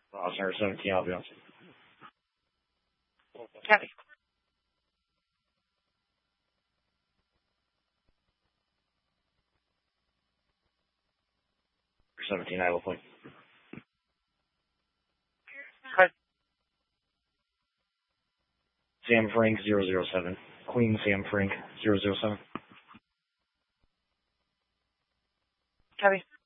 Center 17, I'll be on. Copy. 17, I will point. Hi. Sam Frank 007. Queen Sam Frank 007. Copy.